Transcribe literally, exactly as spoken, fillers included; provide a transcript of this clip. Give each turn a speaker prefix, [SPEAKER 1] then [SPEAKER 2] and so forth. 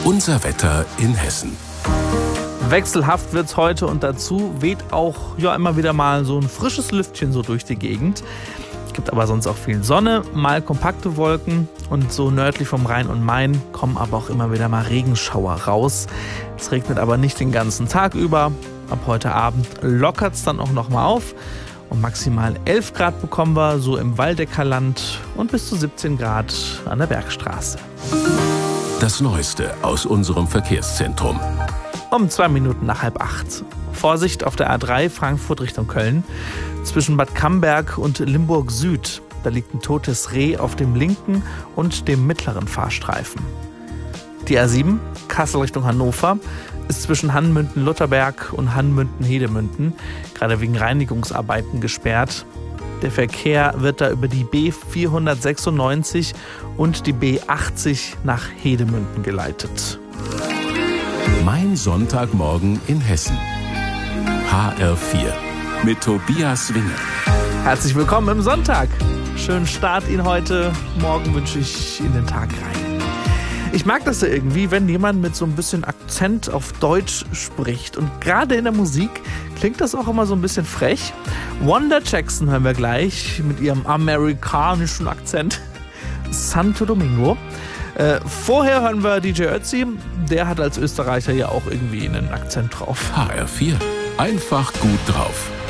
[SPEAKER 1] Unser Wetter in Hessen.
[SPEAKER 2] Wechselhaft wird's heute und dazu weht auch ja immer wieder mal so ein frisches Lüftchen so durch die Gegend. Es gibt aber sonst auch viel Sonne, mal kompakte Wolken und so nördlich vom Rhein und Main kommen aber auch immer wieder mal Regenschauer raus. Es regnet aber nicht den ganzen Tag über. Ab heute Abend lockert's dann auch noch mal auf und maximal elf Grad bekommen wir so im Waldeckerland und bis zu siebzehn Grad an der Bergstraße.
[SPEAKER 1] Das Neueste aus unserem Verkehrszentrum.
[SPEAKER 2] Um zwei Minuten nach halb acht. Vorsicht auf der A drei Frankfurt Richtung Köln. Zwischen Bad Camberg und Limburg Süd. Da liegt ein totes Reh auf dem linken und dem mittleren Fahrstreifen. Die A sieben Kassel Richtung Hannover ist zwischen Hanmünden-Lutterberg und Hanmünden-Hedemünden gerade wegen Reinigungsarbeiten gesperrt. Der Verkehr wird da über die B vierhundertsechsundneunzig und die B achtzig nach Hedemünden geleitet.
[SPEAKER 1] Mein Sonntagmorgen in Hessen. H R vier mit Tobias Winger.
[SPEAKER 2] Herzlich willkommen im Sonntag. Schönen Start Ihnen heute. Morgen wünsche ich in den Tag rein. Ich mag das ja irgendwie, wenn jemand mit so ein bisschen Akzent auf Deutsch spricht. Und gerade in der Musik klingt das auch immer so ein bisschen frech. Wanda Jackson hören wir gleich mit ihrem amerikanischen Akzent. Santo Domingo. Äh, vorher hören wir D J Ötzi. Der hat als Österreicher ja auch irgendwie einen Akzent drauf.
[SPEAKER 1] H R vier. Einfach gut drauf.